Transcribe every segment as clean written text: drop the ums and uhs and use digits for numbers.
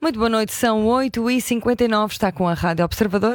Muito boa noite, são 8h59, está com a Rádio Observador.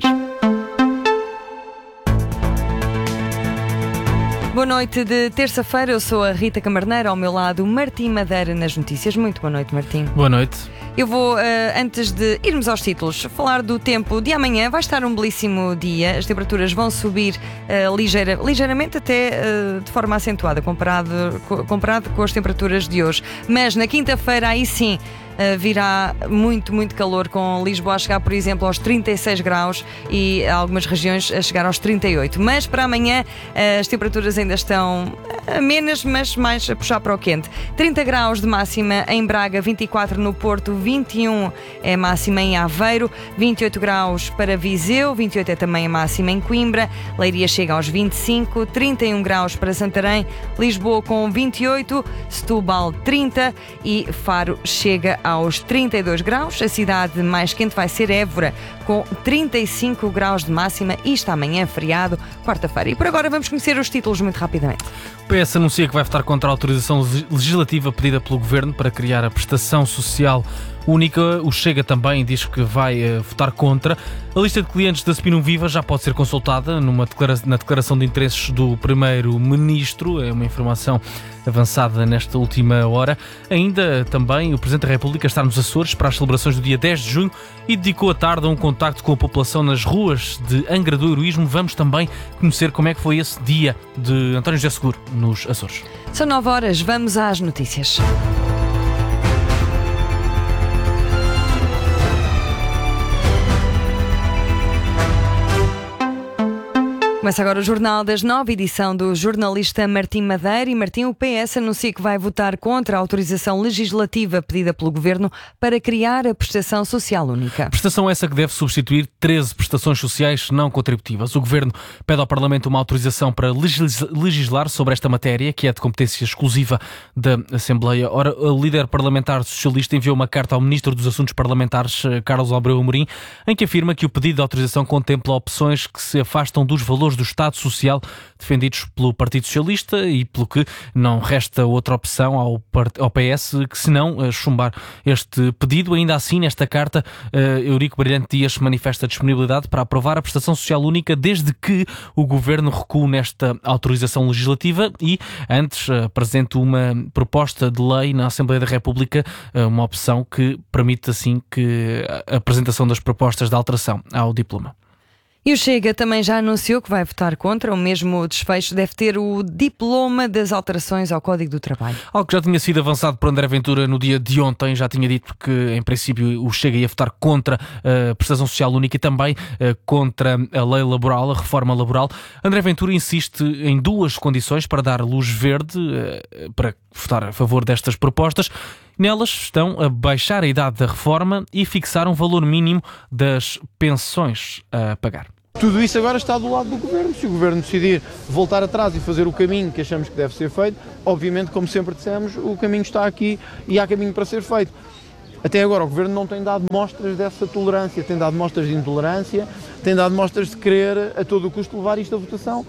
Boa noite de terça-feira, eu sou a Rita Camarneiro, ao meu lado Martim Madeira nas notícias. Muito boa noite, Martim. Boa noite. Eu vou, antes de irmos aos títulos, falar do tempo de amanhã. Vai estar um belíssimo dia, as temperaturas vão subir ligeiramente, até de forma acentuada, comparado com as temperaturas de hoje. Mas na quinta-feira, aí sim, virá muito calor, com Lisboa a chegar, por exemplo, aos 36 graus e algumas regiões a chegar aos 38. Mas para amanhã as temperaturas ainda estão amenas, mas mais a puxar para o quente. 30 graus de máxima em Braga, 24 no Porto, 21 é a máxima em Aveiro, 28 graus para Viseu, 28 é também a máxima em Coimbra, Leiria chega aos 25, 31 graus para Santarém, Lisboa com 28, Setúbal 30 e Faro chega aos 32 graus. A cidade mais quente vai ser Évora, com 35 graus de máxima. Isto amanhã, feriado, quarta-feira. E por agora vamos conhecer os títulos muito rapidamente. O PS anuncia que vai votar contra a autorização legislativa pedida pelo Governo para criar a prestação social única. O Chega também diz que vai votar contra. A lista de clientes da Spinum Viva já pode ser consultada na declaração de interesses do Primeiro-Ministro. É uma informação avançada nesta última hora. Ainda também o Presidente da República está nos Açores para as celebrações do dia 10 de junho e dedicou a tarde a um contacto com a população nas ruas de Angra do Heroísmo. Vamos também conhecer como é que foi esse dia de António José Seguro nos Açores. São 9 horas, vamos às notícias. Começa agora o Jornal das 9, edição do jornalista Martim Madeira. E Martim, o PS anuncia que vai votar contra a autorização legislativa pedida pelo Governo para criar a prestação social única. Prestação essa que deve substituir 13 prestações sociais não contributivas. O Governo pede ao Parlamento uma autorização para legislar sobre esta matéria, que é de competência exclusiva da Assembleia. Ora, o líder parlamentar socialista enviou uma carta ao Ministro dos Assuntos Parlamentares, Carlos Albreu Amorim, em que afirma que o pedido de autorização contempla opções que se afastam dos valores do Estado Social defendidos pelo Partido Socialista e pelo que não resta outra opção ao PS que senão chumbar este pedido. Ainda assim, nesta carta, Eurico Brilhante Dias manifesta disponibilidade para aprovar a prestação social única desde que o Governo recue nesta autorização legislativa e antes apresente uma proposta de lei na Assembleia da República, uma opção que permite assim que a apresentação das propostas de alteração ao diploma. E o Chega também já anunciou que vai votar contra. O mesmo desfecho deve ter o diploma das alterações ao Código do Trabalho. Algo que já tinha sido avançado por André Ventura no dia de ontem. Já tinha dito que, em princípio, o Chega ia votar contra a prestação social única e também contra a lei laboral, a reforma laboral. André Ventura insiste em duas condições para dar luz verde para votar a favor destas propostas. Nelas estão a baixar a idade da reforma e fixar um valor mínimo das pensões a pagar. Tudo isso agora está do lado do Governo. Se o Governo decidir voltar atrás e fazer o caminho que achamos que deve ser feito, obviamente, como sempre dissemos, o caminho está aqui e há caminho para ser feito. Até agora o Governo não tem dado mostras dessa tolerância, tem dado mostras de intolerância, tem dado mostras de querer a todo o custo levar isto à votação,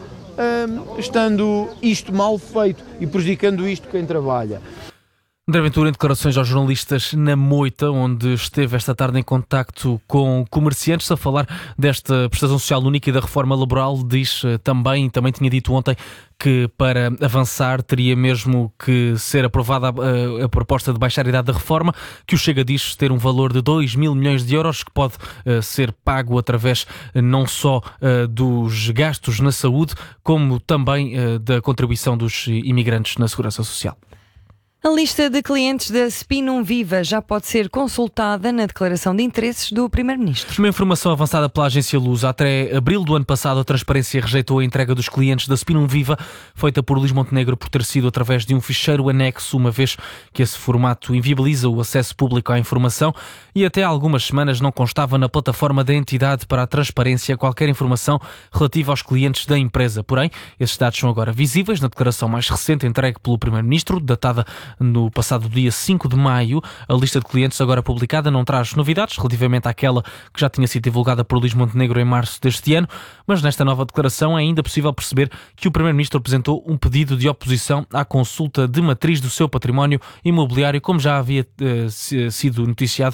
estando isto mal feito e prejudicando isto quem trabalha. André Ventura, em declarações aos jornalistas na Moita, onde esteve esta tarde em contacto com comerciantes a falar desta prestação social única e da reforma laboral, diz também tinha dito ontem que para avançar teria mesmo que ser aprovada a proposta de baixar a idade da reforma, que o Chega diz ter um valor de 2 mil milhões de euros, que pode ser pago através não só dos gastos na saúde, como também da contribuição dos imigrantes na segurança social. A lista de clientes da Spinum Viva já pode ser consultada na declaração de interesses do Primeiro-Ministro. Uma informação avançada pela agência Lusa. Até abril do ano passado, a Transparência rejeitou a entrega dos clientes da Spinum Viva, feita por Luís Montenegro, por ter sido através de um ficheiro anexo, uma vez que esse formato inviabiliza o acesso público à informação e até há algumas semanas não constava na plataforma da entidade para a transparência qualquer informação relativa aos clientes da empresa. Porém, esses dados são agora visíveis na declaração mais recente entregue pelo Primeiro-Ministro, datada no passado dia 5 de maio. A lista de clientes agora publicada não traz novidades relativamente àquela que já tinha sido divulgada por Luís Montenegro em março deste ano, mas nesta nova declaração é ainda possível perceber que o Primeiro-Ministro apresentou um pedido de oposição à consulta de matriz do seu património imobiliário, como já havia sido noticiado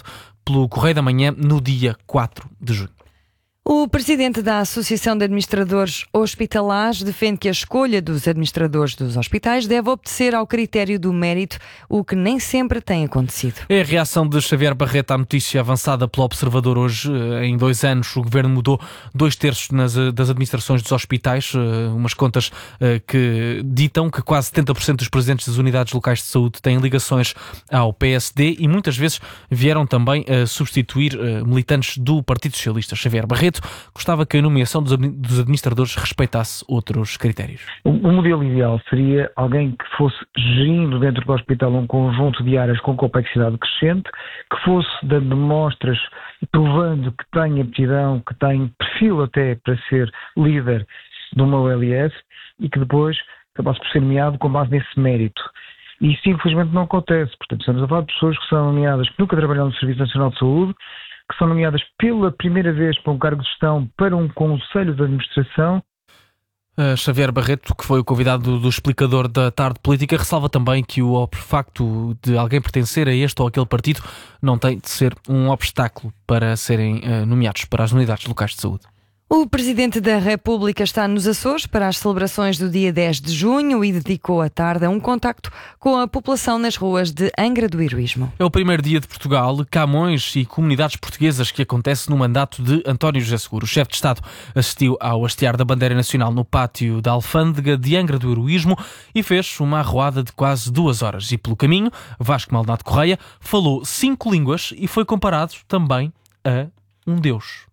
pelo Correio da Manhã no dia 4 de junho. O presidente da Associação de Administradores Hospitalares defende que a escolha dos administradores dos hospitais deve obedecer ao critério do mérito, o que nem sempre tem acontecido. É a reação de Xavier Barreto à notícia avançada pelo Observador hoje. Em 2 anos, o Governo mudou 2/3 das administrações dos hospitais, umas contas que ditam que quase 70% dos presidentes das unidades locais de saúde têm ligações ao PSD e muitas vezes vieram também a substituir militantes do Partido Socialista. Xavier Barreto gostava que a nomeação dos administradores respeitasse outros critérios. O modelo ideal seria alguém que fosse gerindo dentro do hospital um conjunto de áreas com complexidade crescente, que fosse dando mostras e provando que tem aptidão, que tem perfil até para ser líder de uma OLS e que depois acabasse por ser nomeado com base nesse mérito. E isso infelizmente não acontece. Portanto, estamos a falar de pessoas que são nomeadas, que nunca trabalharam no Serviço Nacional de Saúde, que são nomeadas pela primeira vez para um cargo de gestão para um conselho de administração. Xavier Barreto, que foi o convidado do explicador da Tarde Política, ressalva também que o facto de alguém pertencer a este ou aquele partido não tem de ser um obstáculo para serem nomeados para as unidades locais de saúde. O Presidente da República está nos Açores para as celebrações do dia 10 de junho e dedicou a tarde a um contacto com a população nas ruas de Angra do Heroísmo. É o primeiro dia de Portugal, Camões e comunidades portuguesas que acontece no mandato de António José Seguro. O chefe de Estado assistiu ao hastear da bandeira nacional no pátio da Alfândega de Angra do Heroísmo e fez uma arruada de quase 2 horas. E pelo caminho, Vasco Maldonado Correia falou 5 línguas e foi comparado também a um deus.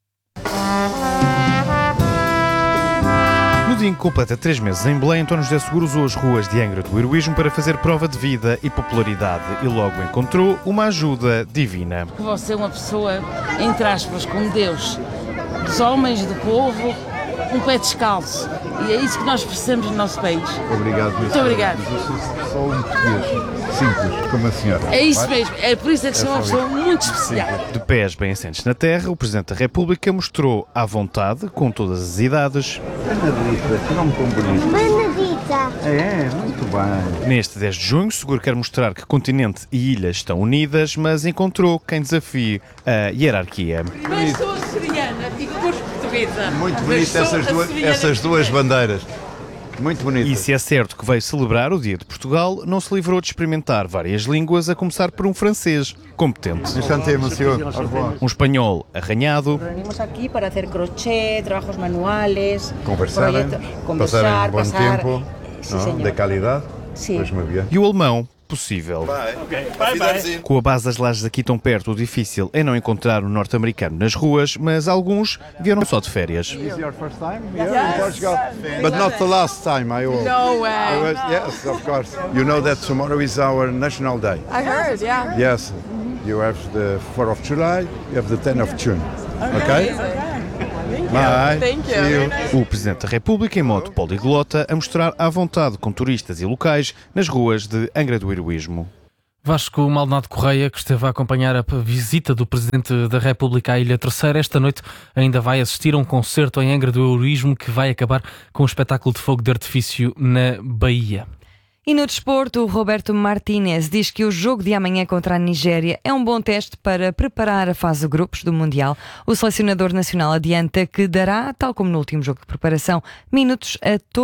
No dia em que completa 3 meses em Belém, António José Seguro usou as ruas de Angra do Heroísmo para fazer prova de vida e popularidade e logo encontrou uma ajuda divina. Você é uma pessoa, entre aspas, como Deus, dos homens, do povo, um pé descalço. E é isso que nós precisamos no nosso país. Obrigado. Muito obrigado. Eu sou só um português, simples, como a senhora. É isso mesmo, é por isso que sou uma pessoa muito especial. De pés bem assentes na terra, o Presidente da República mostrou à vontade, com todas as idades. Benedita, que nome tão bonito. Benedita. É, muito bem. Neste 10 de junho, Seguro quer mostrar que continente e ilhas estão unidas, mas encontrou quem desafie a hierarquia. Mas sou açoriana, fico portuguesa. Muito bonito essas duas bandeiras. Muito bonito. E se é certo que veio celebrar o Dia de Portugal, não se livrou de experimentar várias línguas, a começar por um francês competente. Um espanhol arranhado. Venimos aqui para fazer crochê, trabalhos manuais, Conversar um bom tempo, de qualidade. Sim. E o alemão possível. Com a base das lajes aqui tão perto, o difícil é não encontrar um norte-americano nas ruas, mas alguns vieram só de férias. Your first time here in Portugal, but not the last time. No way. Yes, of course. You know that tomorrow is our national day. I heard, yeah. Yes. You have the 4th of July. You have the 10th of June. Okay. Bye. Thank you. O Presidente da República em modo poliglota a mostrar à vontade com turistas e locais nas ruas de Angra do Heroísmo. Vasco Maldonado Correia, que esteve a acompanhar a visita do Presidente da República à Ilha Terceira, esta noite ainda vai assistir a um concerto em Angra do Heroísmo que vai acabar com um espetáculo de fogo de artifício na Bahia. E no desporto, o Roberto Martínez diz que o jogo de amanhã contra a Nigéria é um bom teste para preparar a fase de grupos do Mundial. O selecionador nacional adianta que dará, tal como no último jogo de preparação, minutos a todos